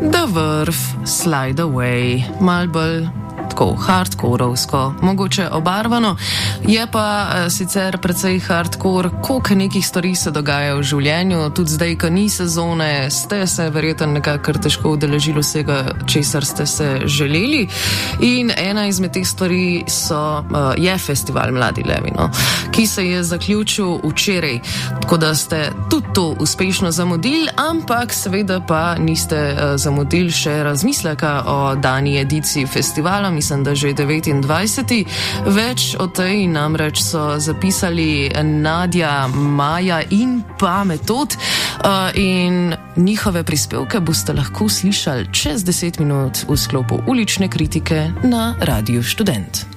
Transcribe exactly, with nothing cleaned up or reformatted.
The Verve, Slide Away, mal bolj tako hardkorovsko, mogoče obarvano, je pa e, sicer precej hardcore, koliko nekih stvari se dogaja v življenju, tudi zdaj, ko ni sezone, ste se verjetno nekako težko udeležili vsega, česar ste se želeli. In ena izmed teh stvari so, uh, je festival Mladi levi, no, ki se je zaključil včeraj, tako da ste tudi to uspešno zamudili, ampak seveda pa niste uh, zamudili še razmisleka o dani ediciji festivala, mislim, da že devetindvajseti. Več o tej namreč so zapisali Nadja, Maja in pa Metod uh, in njihove prispevke boste lahko slišali čez deset minut v sklopu ulične kritike na Radiu Študent.